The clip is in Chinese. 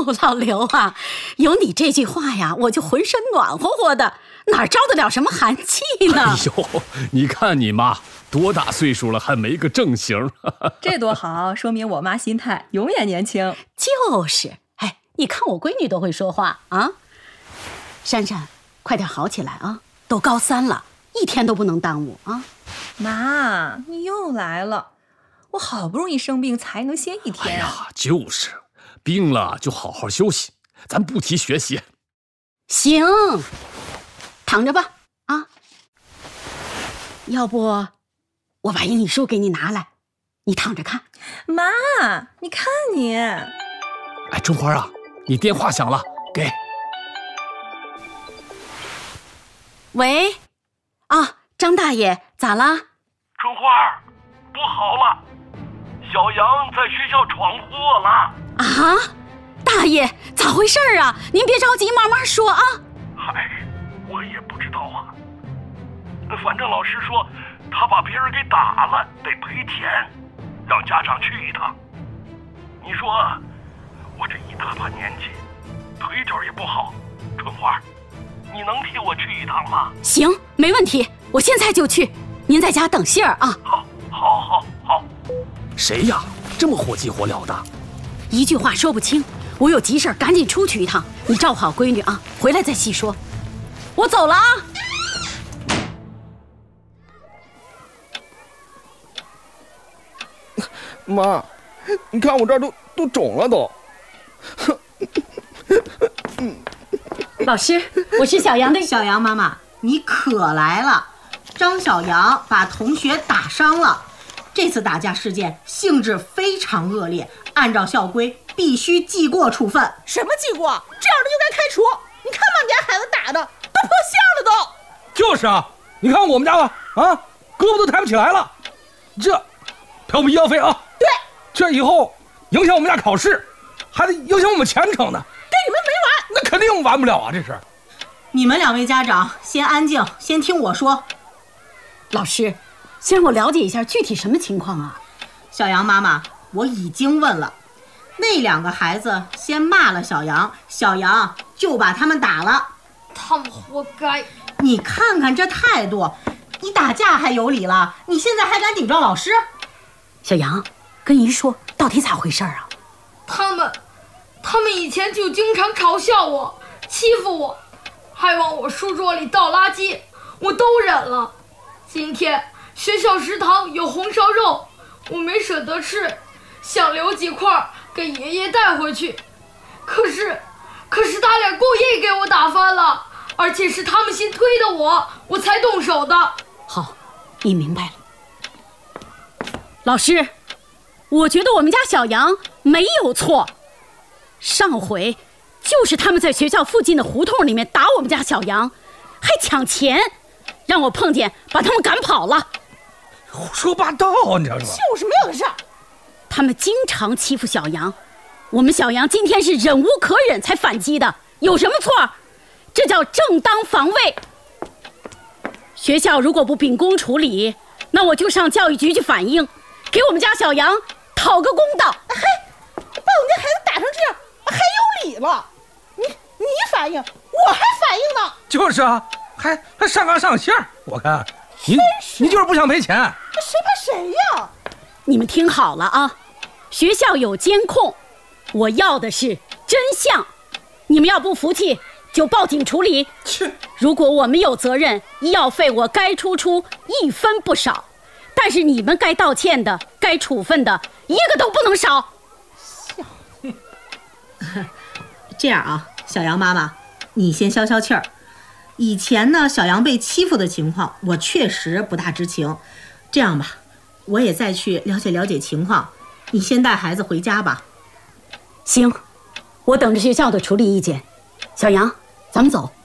老刘啊，有你这句话呀，我就浑身暖和和的，哪招得了什么寒气呢？ 哎呦，你看你妈多大岁数了，还没个正形。 这多好，说明我妈心态永远年轻。 就是，哎，你看我闺女都会说话啊。珊珊，快点好起来啊！都高3了，一天都不能耽误啊。 妈，你又来了，我好不容易生病才能歇1天。 哎呀，就是病了就好好休息，咱不提学习。 行，躺着吧啊。要不我把英语书给你拿来，你躺着看。 妈，你看你。 哎，春花啊，你电话响了，给。 喂，啊，张大爷，咋啦？ 春花，不好了，小杨在学校闯祸了。 啊，大爷，咋回事啊？您别着急，慢慢说啊。 嗨，我也不知道啊，反正老师说他把别人给打了，得赔钱，让家长去一趟。你说我这一大把年纪，腿脚也不好，春花，你能替我去一趟吗？ 行，没问题，我现在就去，您在家等信儿啊。 好。 谁呀？这么火急火燎的？ 一句话说不清，我有急事赶紧出去一趟，你照顾好闺女啊，回来再细说。我走了啊。 妈，你看我这儿都肿了都。 老师，我是小杨的。 小杨妈妈，你可来了！张小杨把同学打伤了，这次打架事件性质非常恶劣，按照校规必须记过处分。 什么记过？这样的就该开除！你看把你家孩子打的都破相了都。 就是啊，你看我们家吧，啊，胳膊都抬不起来了，这赔我们医药费啊！ 对， 这以后影响我们家考试，还得影响我们前程呢。 跟你们没完！ 那肯定完不了啊！这是。 你们2位家长先安静，先听我说。 老师，先让我了解一下具体什么情况啊？ 小杨妈妈，我已经问了，那2个孩子先骂了小杨，小杨就把他们打了。 他们活该！ 你看看这态度，你打架还有理了，你现在还敢顶撞老师？ 小杨，跟姨说，到底咋回事啊？ 他们以前就经常嘲笑我，欺负我，还往我书桌里倒垃圾，我都忍了。今天学校食堂有红烧肉，我没舍得吃，想留几块给爷爷带回去。可是他俩故意给我打翻了，而且是他们先推的我才动手的。 好，你明白了。老师，我觉得我们家小杨没有错，上回就是他们在学校附近的胡同里面打我们家小杨，还抢钱，让我碰见把他们赶跑了。 胡说八道，你知道吗？ 就是没有的事儿。 他们经常欺负小杨，我们小杨今天是忍无可忍才反击的，有什么错？这叫正当防卫。学校如果不秉公处理，那我就上教育局去反映，给我们家小杨讨个公道。 嘿，把我们家孩子打成这样，还有理了？你反应，我还反应呢。 就是啊，还上纲上线。我看你就是不想赔钱。 谁怕谁呀？ 你们听好了啊，学校有监控，我要的是真相。你们要不服气，就报警处理。如果我们有责任，医药费我该出1分不少，但是你们该道歉的、该处分的，一个都不能少。 这样啊，小杨妈妈，你先消消气儿。以前呢，小杨被欺负的情况，我确实不大知情。这样吧，我也再去了解了解情况。你先带孩子回家吧。 行，我等着学校的处理意见。小杨，咱们走。